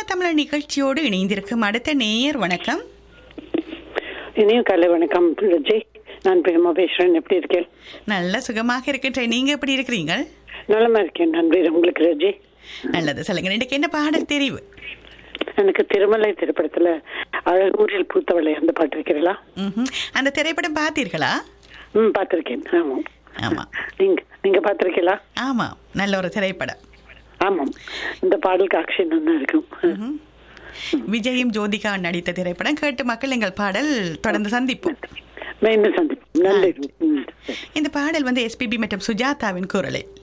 தமிழர் நிகழ்ச்சியோடு இணைந்திருக்கும் அடுத்த நேயர் வணக்கம். இனியும் காலை வணக்கம் விஜய். நான் பிரேமா பேசுறேன். எப்படி இருக்கேன்? நல்ல சுகமாக இருக்கின்றேன். நீங்க எப்படி இருக்கிறீங்க? நலமா இருக்கேன் நன்றி. உங்களுக்கு ரஜி? நல்லது. சொல்லுங்க, இன்னைக்கு என்ன பாடல் தெரிவு? எனக்கு திருமலை திரைப்படத்துல அழகூரில் பூத்தவளை அந்த பாட்டு வைக்கிறீங்களா? அந்த திரைப்படம் பார்த்தீர்களா? பார்த்திருக்கேன். ஆமாம். ஆமா. நீங்க பார்த்திருக்கீங்களா? ஆமா, நல்ல ஒரு திரைப்படம். ஆமாம். இந்த பாடலுக்கு அக்ஷன் நல்லா இருக்கும். விஜயும் ஜோதிகா நடித்த திரைப்படம். கேட்டு மக்கள் எங்கள் பாடல் தொடர்ந்து சந்திப்போம். மீண்டும் சந்திப்போம். நல்லது. இந்த பாடல் வந்து எஸ்பிபி மற்றும் சுஜாதாவின் குரலில்.